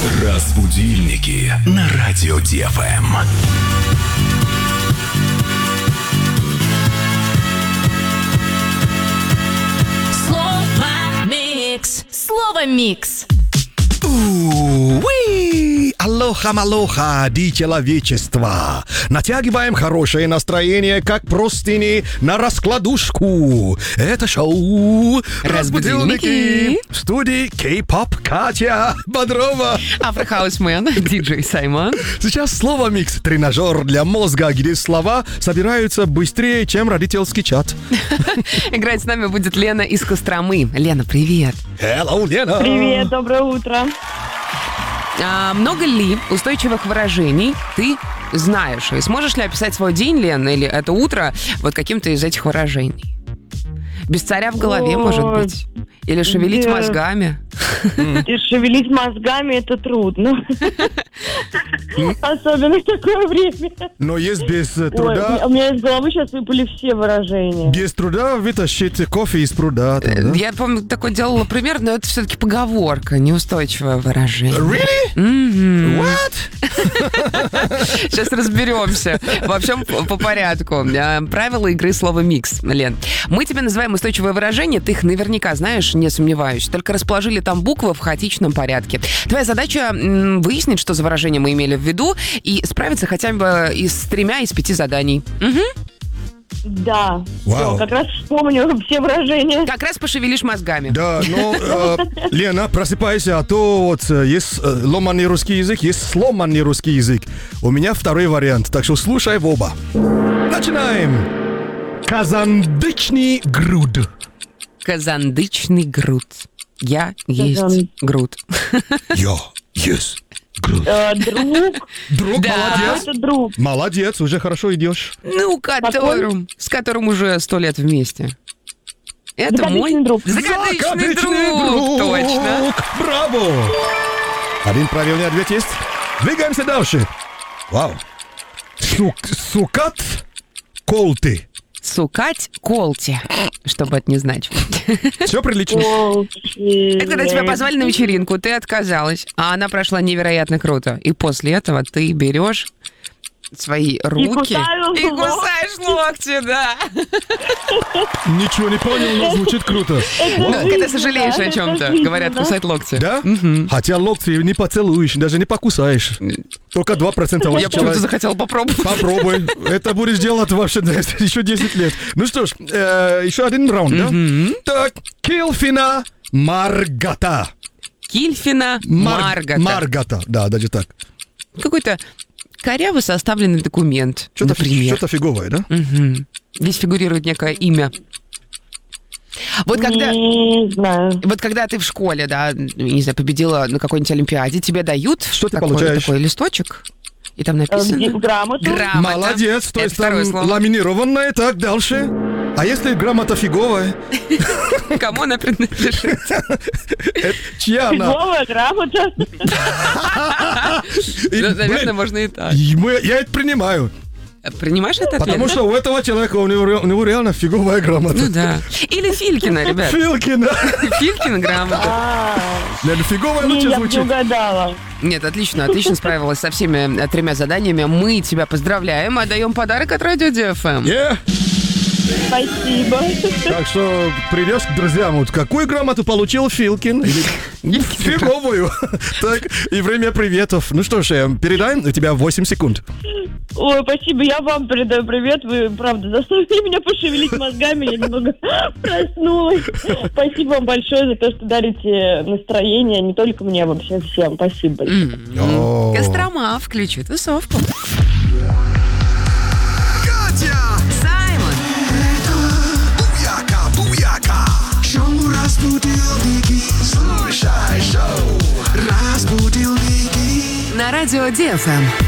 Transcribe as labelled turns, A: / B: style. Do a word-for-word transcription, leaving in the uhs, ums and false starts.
A: Разбудильники на радио ДФМ.
B: Слово микс. Слово микс.
C: Уи! Алоха-малоха, ди человечества. Натягиваем хорошее настроение, как простыни на раскладушку. Это шоу «Разбудильники». В студии кей-поп Катя Бодрова.
D: Афрохаусмен, диджей Саймон.
C: Сейчас слово микс. Тренажер для мозга, где слова собираются быстрее, чем родительский чат.
D: Играть с нами будет Лена из Костромы. Лена, привет.
C: Hello, Лена.
E: Привет, доброе утро.
D: А, много ли устойчивых выражений ты знаешь? И сможешь ли описать свой день, Лена, или это утро вот каким-то из этих выражений? Без царя в голове,
E: Ой,
D: может быть? Или шевелить
E: да.
D: мозгами?
E: И шевелить мозгами — это трудно. Особенно в такое время.
C: Но есть без
E: Ой,
C: труда...
E: у меня из головы сейчас выпали все выражения.
C: Без труда вытащить кофе из пруда. Там, да?
D: Я, помню, такое делала пример, но это все-таки поговорка, неустойчивое выражение.
C: Really?
D: Мгм.
C: What?
D: Сейчас разберемся. Во всем по порядку. А, Правила игры слова «микс», Лен. Мы тебе называем устойчивое выражение, ты их наверняка знаешь, не сомневаюсь. Только расположили там буквы в хаотичном порядке. Твоя задача м, выяснить, что за выражение мы имели в виду, и справиться хотя бы из тремя из пяти заданий. Мгм.
E: Да.
C: Вау.
E: Всё, как раз вспомню все выражения.
D: Как раз пошевелишь мозгами.
C: Да, но, э, Лена, просыпайся, а то вот э, есть э, ломаный русский язык, есть сломанный русский язык. У меня второй вариант, так что слушай в оба. Начинаем. Казандычный груд.
D: Казандычный груд. Я есть
E: Казан-
D: груд.
C: Я есть груд.
E: Э, друг.
C: Друг,
D: Да.
C: молодец.
E: Это друг.
C: Молодец, уже хорошо идешь.
D: Ну, которым, с которым уже сто лет вместе. Это
E: Закадычный
D: мой
E: друг.
D: закадычный
C: Закадычный
D: друг. Точно.
C: Браво. Один правильный ответ есть. Двигаемся дальше. Вау. Сук, сукат колты.
D: Сукать колти, чтобы это не значило.
C: Все прилично.
E: Волки.
D: Это когда тебя позвали на вечеринку, ты отказалась, а она прошла невероятно круто. И после этого ты берешь свои руки
E: кусаю
D: и кусаешь локти, да.
C: Ничего не понял, но звучит круто.
D: Ну,
E: жизнь,
D: когда сожалеешь
E: да,
D: о чем-то,
E: это жизнь,
D: говорят,
E: да.
D: кусать локти.
C: Да? Хотя локти не поцелуешь, даже не покусаешь. Только два процента
D: Я почему-то захотела попробовать.
C: Попробуй. Это будешь делать вообще да, еще десять лет. Ну что ж, э, еще один раунд, да? Так, Килфина Маргата.
D: Кильфина
C: Мар-
D: Маргата.
C: Маргата, да, даже так.
D: Какой-то коряво составленный документ,
C: Что-то,
D: например.
C: что-то фиговое, да?
D: Мгм. Здесь фигурирует некое имя. Вот когда,
E: Не знаю.
D: вот когда ты в школе, да, не знаю, победила на какой-нибудь олимпиаде, тебе дают
C: Что ты
D: такой,
C: получаешь?
D: такой листочек, и там
E: Э,
D: написано
E: Грамоту.
D: грамота.
C: Молодец, то
D: Это
C: есть
D: второе
C: там
D: слово.
C: ламинированное, так, дальше. А если грамота фиговая?
D: Кому она принадлежит?
C: Чья она?
E: Фиговая грамота.
C: И,
D: Ну, наверное,
C: блин,
D: можно и так.
C: и мы- я это принимаю.
D: Принимаешь этот ответ?
C: Потому
D: да?
C: что у этого человека, у него, ре- у него реально фиговая грамота.
D: Ну да. Или Филькина, ребят.
C: Филькина.
D: Филькина грамота.
E: А,
C: Наверное, фиговая
E: не,
C: лучше
E: я бы не
C: звучит.
E: угадала.
D: Нет, отлично, отлично справилась со всеми э, тремя заданиями. Мы тебя поздравляем, отдаем подарок от Радио ДФМ.
C: Yeah.
E: Спасибо.
C: Так что придешь к друзьям, вот какую грамоту получил Филкин? Или фиговую. Так, и время приветов. Ну что ж, э, передаем, у тебя восемь секунд.
E: Ой, спасибо, я вам передаю привет. Вы, правда, заставили меня пошевелить мозгами. Я немного проснулась. Спасибо вам большое за то, что дарите настроение не только мне, а вообще всем. Спасибо большое.
C: О.
D: Кострома, включи тусовку.
A: Катя!
D: Саймон,
A: Буяка, буяка! Шоу «Разбудильники». Слушай шоу «Разбудильники».
D: на Радио ДФМ.